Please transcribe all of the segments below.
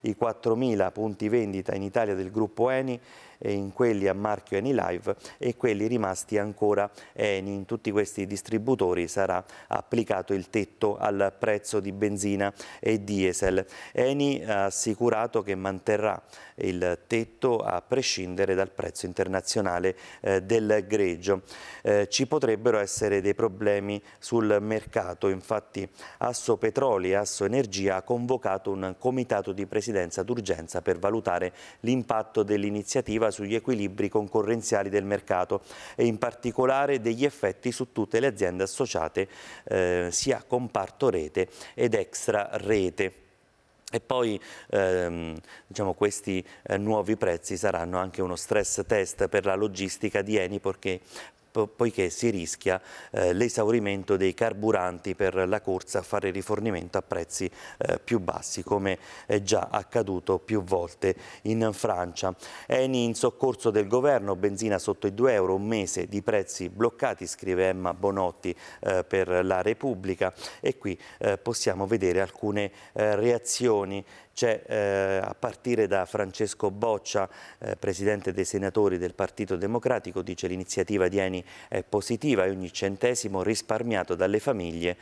i 4.000 punti vendita in Italia del gruppo Eni e in quelli a marchio Enilive e quelli rimasti ancora Eni. In tutti questi distributori sarà applicato il tetto al prezzo di benzina e diesel. Eni ha assicurato che manterrà il tetto a prescindere dal prezzo internazionale del greggio. Ci potrebbero essere dei problemi sul mercato, infatti Assopetroli e Assoenergia ha convocato un comitato di presidenza d'urgenza per valutare l'impatto dell'iniziativa sugli equilibri concorrenziali del mercato e in particolare degli effetti su tutte le aziende associate sia comparto rete ed extra rete. E poi diciamo, questi nuovi prezzi saranno anche uno stress test per la logistica di Eni poiché si rischia l'esaurimento dei carburanti per la corsa a fare rifornimento a prezzi più bassi, come è già accaduto più volte in Francia. Eni in soccorso del governo, benzina sotto i 2 euro, un mese di prezzi bloccati, scrive Emma Bonotti per la Repubblica, e qui possiamo vedere alcune reazioni. C'è a partire da Francesco Boccia, presidente dei senatori del Partito Democratico, dice: l'iniziativa di Eni è positiva e ogni centesimo risparmiato dalle famiglie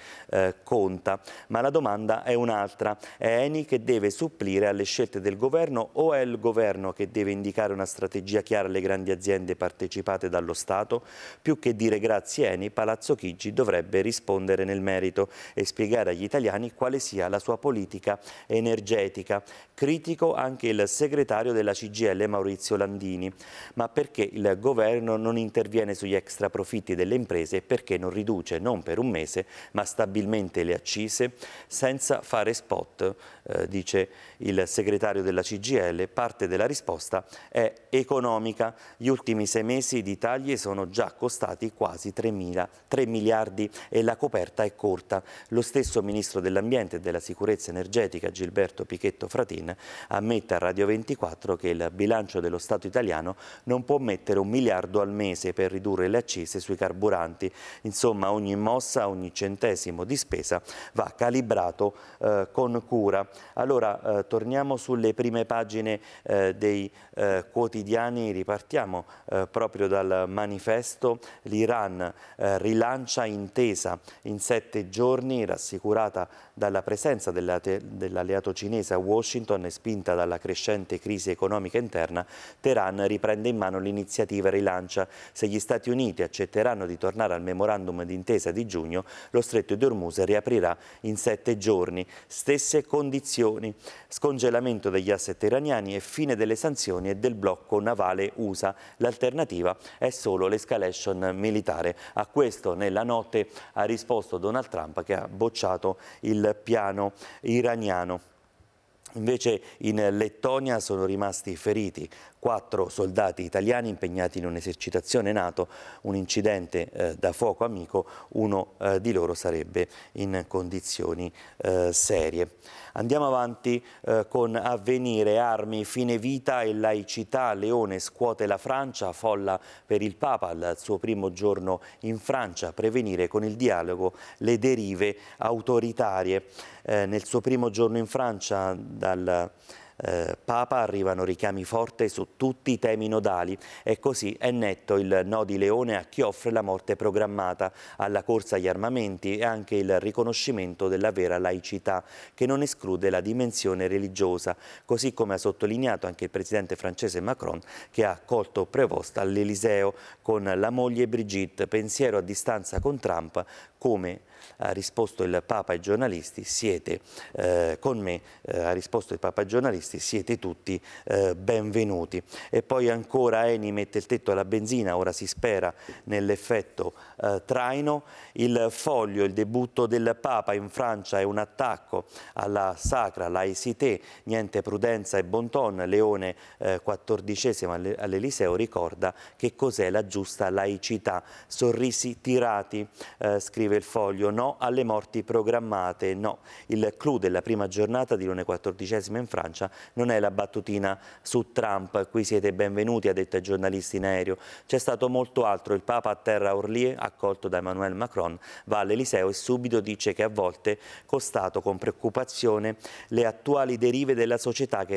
conta. Ma la domanda è un'altra: è Eni che deve supplire alle scelte del governo o è il governo che deve indicare una strategia chiara alle grandi aziende partecipate dallo Stato? Più che dire grazie Eni, Palazzo Chigi dovrebbe rispondere nel merito e spiegare agli italiani quale sia la sua politica energetica. Critico anche il segretario della CGIL Maurizio Landini. Ma perché il governo non interviene sugli extra profitti delle imprese e perché non riduce, non per un mese, ma stabilmente le accise senza fare spot? Dice il segretario della CGIL. Parte della risposta è economica. Gli ultimi 6 mesi di tagli sono già costati quasi 3 miliardi e la coperta è corta. Lo stesso ministro dell'Ambiente e della Sicurezza Energetica, Gilberto Pichetto Fratin, ammette a Radio 24 che il bilancio dello Stato italiano non può mettere 1 miliardo al mese per ridurre le accise sui carburanti. Insomma, ogni mossa, ogni centesimo di spesa va calibrato con cura. Allora, torniamo sulle prime pagine dei quotidiani, ripartiamo proprio dal Manifesto. L'Iran rilancia intesa in 7 giorni, rassicurata dalla presenza dell'alleato cinese a Washington e spinta dalla crescente crisi economica interna. Teheran riprende in mano l'iniziativa e rilancia. Se gli Stati Uniti accetteranno di tornare al memorandum d'intesa di giugno, lo stretto di Hormuz riaprirà in 7 giorni. Stesse condizioni: scongelamento degli asset iraniani e fine delle sanzioni e del blocco navale USA. L'alternativa è solo l'escalation militare. A questo nella notte ha risposto Donald Trump, che ha bocciato il piano iraniano. Invece in Lettonia sono rimasti feriti 4 soldati italiani impegnati in un'esercitazione NATO, un incidente da fuoco amico, uno di loro sarebbe in condizioni serie. Andiamo avanti con Avvenire, armi, fine vita e laicità. Leone scuote la Francia, folla per il Papa al suo primo giorno in Francia, prevenire con il dialogo le derive autoritarie. Nel suo primo giorno in Francia dal Papa arrivano richiami forti su tutti i temi nodali e così è netto il no di Leone a chi offre la morte programmata, alla corsa agli armamenti e anche il riconoscimento della vera laicità, che non esclude la dimensione religiosa, così come ha sottolineato anche il presidente francese Macron, che ha accolto Prévost all'Eliseo con la moglie Brigitte. Pensiero a distanza con Trump, come ha risposto il Papa ai giornalisti: siete con me, ha risposto il Papa ai giornalisti, siete tutti benvenuti. E poi ancora Eni mette il tetto alla benzina, ora si spera nell'effetto traino. Il Foglio, il debutto del Papa in Francia è un attacco alla sacra laicité, niente prudenza e bon ton. Leone XIV all'Eliseo ricorda che cos'è la giusta laicità. Sorrisi tirati, scrive il Foglio. Matteo, no alle morti programmate, no. Il clou della prima giornata di Lione XIV in Francia non è la battutina su Trump, qui siete benvenuti, ha detto ai giornalisti in aereo. C'è stato molto altro. Il Papa atterra a Orly, accolto da Emmanuel Macron, va all'Eliseo e subito dice che a volte constato con preoccupazione le attuali derive della società che